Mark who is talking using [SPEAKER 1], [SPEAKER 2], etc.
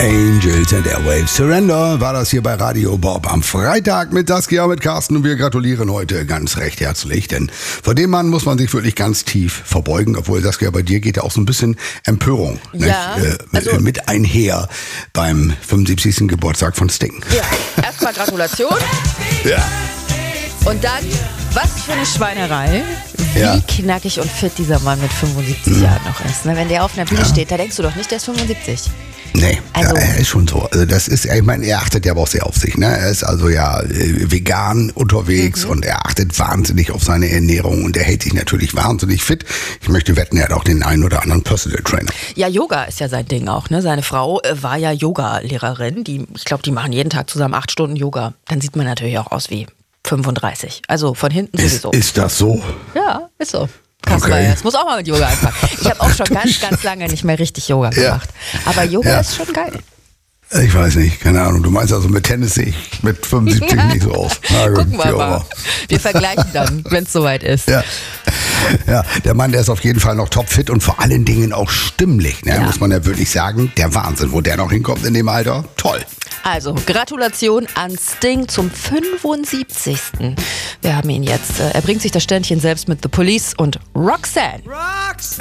[SPEAKER 1] Angels and Airwaves Surrender war das hier bei Radio Bob am Freitag mit Saskia, mit Carsten, und wir gratulieren heute ganz recht herzlich, denn vor dem Mann muss man sich wirklich ganz tief verbeugen, obwohl Saskia, bei dir geht ja auch so ein bisschen Empörung mit einher beim 75. Geburtstag von Sting.
[SPEAKER 2] Ja, erstmal Gratulation.
[SPEAKER 1] Ja.
[SPEAKER 2] Und dann, was für eine Schweinerei, wie knackig und fit dieser Mann mit 75 Jahren noch ist. Wenn der auf einer Bühne steht, da denkst du doch nicht, der ist 75.
[SPEAKER 1] Nee,
[SPEAKER 2] also,
[SPEAKER 1] er ist schon so. Also das ist, ich meine, er achtet ja aber auch sehr auf sich. Ne? Er ist also vegan unterwegs und er achtet wahnsinnig auf seine Ernährung und er hält sich natürlich wahnsinnig fit. Ich möchte wetten, er hat auch den einen oder anderen Personal Trainer.
[SPEAKER 2] Ja, Yoga ist ja sein Ding auch. Ne? Seine Frau war ja Yoga-Lehrerin. Ich glaube, die machen jeden Tag zusammen 8 Stunden Yoga. Dann sieht man natürlich auch aus wie 35. Also von hinten sowieso.
[SPEAKER 1] Ist das so?
[SPEAKER 2] Ja, ist so. Das muss auch mal mit Yoga anfangen. Ich habe auch schon ganz lange nicht mehr richtig Yoga gemacht. Aber Yoga ist schon geil.
[SPEAKER 1] Ich weiß nicht, keine Ahnung. Du meinst also mit Tennis sehe ich mit 75 nicht so aus.
[SPEAKER 2] Gucken wir mal. Wir vergleichen dann, wenn es soweit ist.
[SPEAKER 1] Ja, der Mann, der ist auf jeden Fall noch topfit und vor allen Dingen auch stimmlich. Ne? Muss man ja wirklich sagen, der Wahnsinn, wo der noch hinkommt in dem Alter. Toll.
[SPEAKER 2] Also, Gratulation an Sting zum 75. Wir haben ihn jetzt. Er bringt sich das Ständchen selbst mit The Police und Roxanne.